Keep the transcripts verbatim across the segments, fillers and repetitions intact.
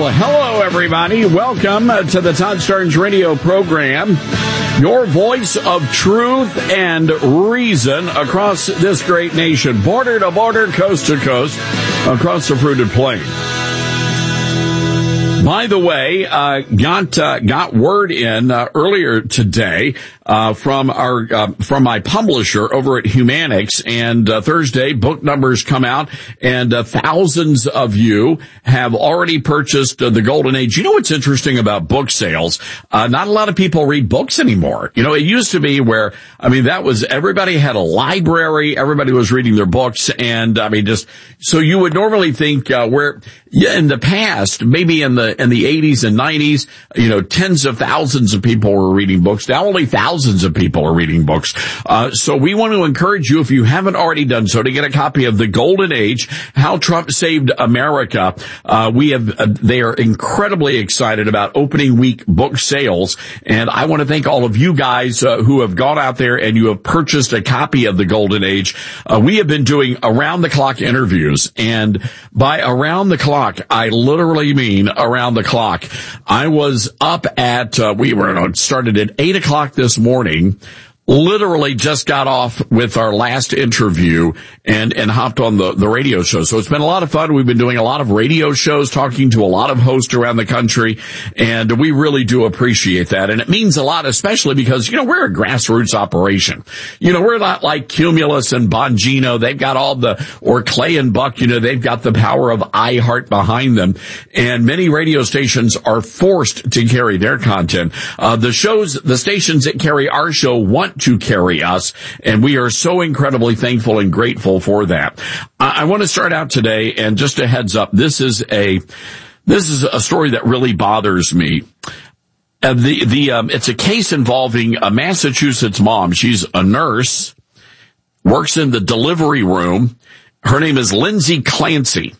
Well, hello, everybody. Welcome to the Todd Starnes radio program, your voice of truth and reason across this great nation, border to border, coast to coast, across the fruited plain. By the way, uh, got, uh, got word in, uh, earlier today, uh, from our, uh, from my publisher over at Humanics, and, uh, Thursday, book numbers come out, and, uh, thousands of you have already purchased uh, The Golden Age. You know what's interesting about book sales? Uh, not a lot of people read books anymore. You know, it used to be where, I mean, that was, everybody had a library, everybody was reading their books, and, I mean, just, so you would normally think, uh, where, yeah, in the past, maybe in the, in the eighties and nineties, you know, tens of thousands of people were reading books. Now only thousands of people are reading books. Uh, so we want to encourage you, if you haven't already done so, to get a copy of The Golden Age, How Trump Saved America. Uh, we have, uh, they are incredibly excited about opening week book sales. And I want to thank all of you guys, uh, who have gone out there and you have purchased a copy of The Golden Age. Uh, we have been doing around the clock interviews, and by around the clock, I literally mean around the clock. I was up at, uh, we were started at eight o'clock this morning, literally just got off with our last interview and, and hopped on the, the radio show. So it's been a lot of fun. We've been doing a lot of radio shows, talking to a lot of hosts around the country, and we really do appreciate that. And it means a lot, especially because, you know, we're a grassroots operation. You know, we're not like Cumulus and Bongino. They've got all the, or Clay and Buck, you know, they've got the power of iHeart behind them. And many radio stations are forced to carry their content. Uh, the shows, the stations that carry our show want to carry us, and we are so incredibly thankful and grateful for that. I, I want to start out today, and just a heads up, this is a this is a story that really bothers me. Uh, the the um, it's a case involving a Massachusetts mom. She's a nurse, works in the delivery room. Her name is Lindsay Clancy,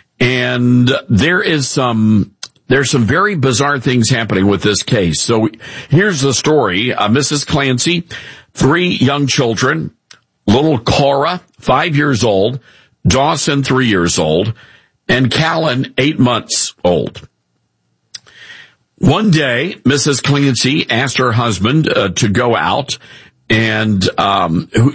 and there is some. There's some very bizarre things happening with this case. So here's the story. Uh, Missus Clancy, three young children, little Cora, five years old, Dawson, three years old, and Callan, eight months old. One day, Missus Clancy asked her husband uh, to go out and um